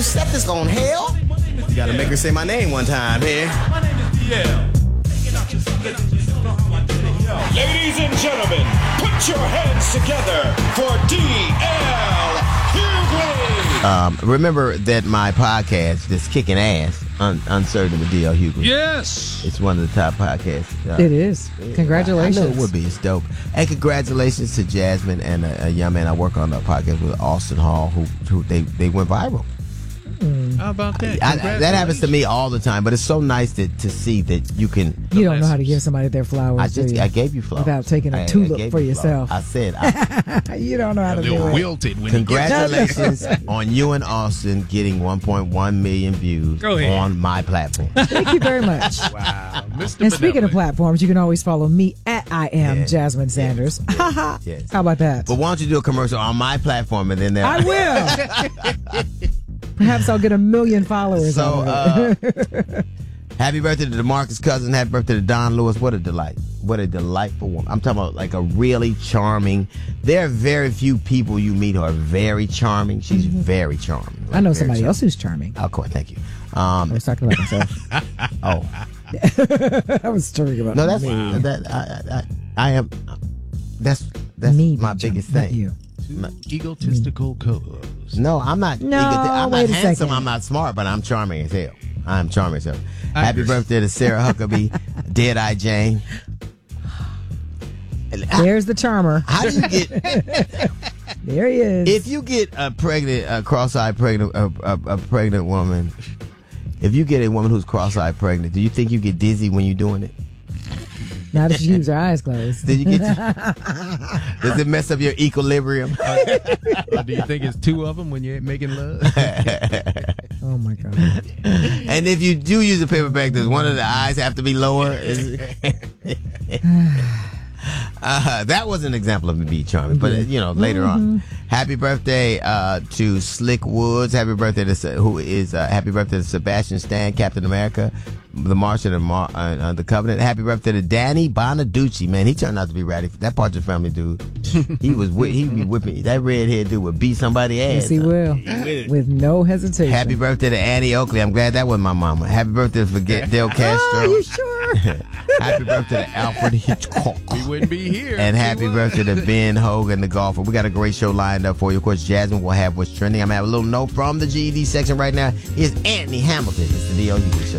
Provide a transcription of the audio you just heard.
Giuseppe is going hell. You gotta make her say my name one time here. My name is DL. Ladies and gentlemen, put your hands together for D.L. Hughley. Remember that my podcast, this Kicking Ass, Uncertain with D.L. Hughley. Yes. It's one of the top podcasts. It is. Congratulations. I know it would be. It's dope. And congratulations to Jasmine and a young man I work on a podcast with, Austin Hall, who they went viral. How about that? That happens to me all the time, but it's so nice to see that you can. You don't know how to give somebody their flowers. I gave you flowers without taking a tulip for yourself. I said, you don't know how to do it. Wilted when congratulations on you and Austin getting 1.1 million views on my platform. Thank you very much. Wow, Mr. And speaking of platforms, you can always follow me at I am Jasmine Sanders. Yes. How about that? But why don't you do a commercial on my platform and then I will. Perhaps I'll get 1 million followers. So, happy birthday to DeMarcus Cousins. Happy birthday to Don Lewis. What a delight. What a delightful woman. I'm talking about like a really charming. There are very few people you meet who are very charming. She's very charming. I know somebody else who's charming. Oh, cool. Thank you. I was talking about myself. Oh. I was talking about no, that's me. I am. That's me, my biggest thing. You. Egotistical co-hosts. No, I'm not. No, I'm wait not a handsome. second. I'm not smart, but I'm charming as hell. I'm charming as hell. Happy birthday to Sarah Huckabee, Dead-Eye Jane. There's the charmer. How do you get? There he is. If you get a cross-eyed pregnant woman, if you get a woman who's cross-eyed pregnant, do you think you get dizzy when you're doing it? Not if she keeps her eyes closed. Did you get? Does it mess up your equilibrium? Do you think it's two of them when you're making love? Oh my God! And if you do use a paper bag, does one of the eyes have to be lower? That was an example of me being charming, but later on. Happy birthday to Slick Woods. Happy birthday to happy birthday to Sebastian Stan, Captain America, the Martian and the Covenant. Happy birthday to Danny Bonaducci. Man, he turned out to be radical. That Partridge Family dude. He'd be whipping. That redhead dude would beat somebody's ass. Yes, he will, with no hesitation. Happy birthday to Annie Oakley. I'm glad that wasn't my mama. Happy birthday to Fidel Castro. Oh, you sure? Happy birthday to Alfred Hitchcock. We wouldn't be here. And happy birthday to Ben Hogan, the golfer. We got a great show lined up for you. Of course, Jasmine will have what's trending. I'm going to have a little note from the GED section right now. Here's Anthony Hamilton. It's the D.L. Hughley Show.